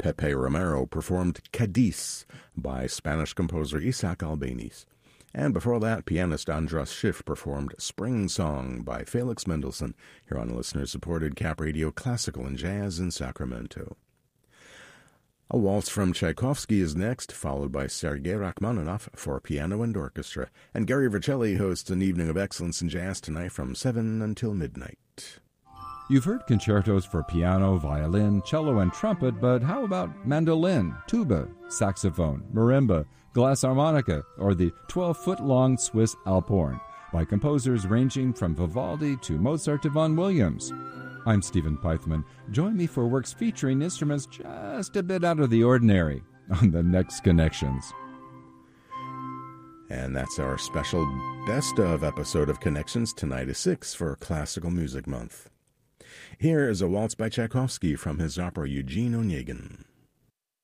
Pepe Romero performed Cadiz by Spanish composer Isaac Albéniz. And before that, pianist Andras Schiff performed Spring Song by Felix Mendelssohn here on listener-supported Cap Radio Classical and Jazz in Sacramento. A waltz from Tchaikovsky is next, followed by Sergei Rachmaninoff for piano and orchestra. And Gary Vercelli hosts an evening of excellence in jazz tonight from 7 until midnight. You've heard concertos for piano, violin, cello, and trumpet, but how about mandolin, tuba, saxophone, marimba, glass harmonica, or the 12-foot-long Swiss Alphorn by composers ranging from Vivaldi to Mozart to Vaughan Williams? I'm Stephen Peithman. Join me for works featuring instruments just a bit out of the ordinary on the next Connections. And that's our special best of episode of Connections. Tonight is 6 for Classical Music Month. Here is a waltz by Tchaikovsky from his opera Eugene Onegin.